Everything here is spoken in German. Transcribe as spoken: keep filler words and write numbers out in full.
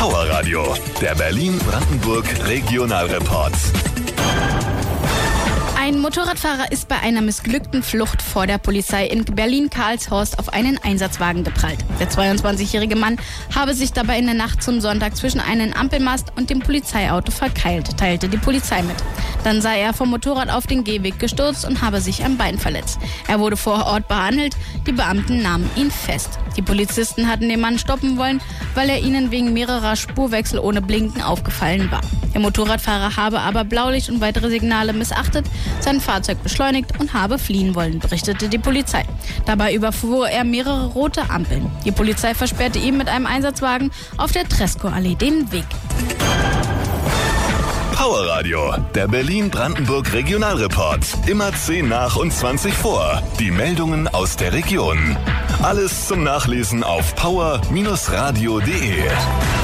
Power Radio, der Berlin-Brandenburg Regionalreport. Ein Motorradfahrer ist bei einer missglückten Flucht vor der Polizei in Berlin-Karlshorst auf einen Einsatzwagen geprallt. Der zweiundzwanzigjährige Mann habe sich dabei in der Nacht zum Sonntag zwischen einem Ampelmast und dem Polizeiauto verkeilt, teilte die Polizei mit. Dann sei er vom Motorrad auf den Gehweg gestürzt und habe sich am Bein verletzt. Er wurde vor Ort behandelt, die Beamten nahmen ihn fest. Die Polizisten hatten den Mann stoppen wollen, weil er ihnen wegen mehrerer Spurwechsel ohne Blinken aufgefallen war. Der Motorradfahrer habe aber Blaulicht und weitere Signale missachtet, sein Fahrzeug beschleunigt und habe fliehen wollen, berichtete die Polizei. Dabei überfuhr er mehrere rote Ampeln. Die Polizei versperrte ihm mit einem Einsatzwagen auf der Tresco-Allee den Weg. Power Radio, der Berlin-Brandenburg Regionalreport. Immer zehn nach und zwanzig vor. Die Meldungen aus der Region. Alles zum Nachlesen auf power Bindestrich radio punkt de.